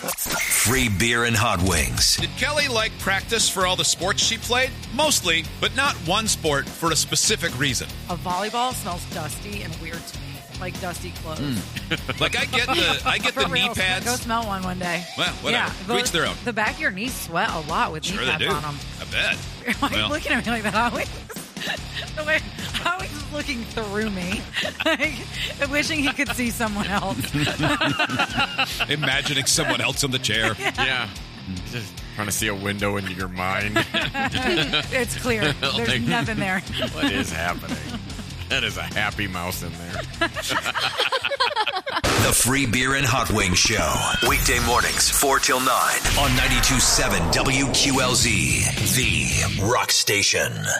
Free beer and hot wings. Did Kelly practice for all the sports she played? Mostly, but not one sport for a specific reason. A volleyball smells dusty and weird to me, like dusty clothes. I get the knee pads. Go smell one day. Well, whatever. Yeah, Each their own. The back of your knees sweat a lot with knee Sure pads they do. on them. I bet. Why are you Well. looking at me like that, Howie? The way Howie's just looking through me, wishing he could see someone else. Imagining someone else in the chair. Yeah. Just trying to see a window into your mind. It's clear. There's nothing there. What is happening? That is a happy mouse in there. The Free Beer and Hot Wings Show. Weekday mornings, 4 till 9 on 92.7 WQLZ, the rock station.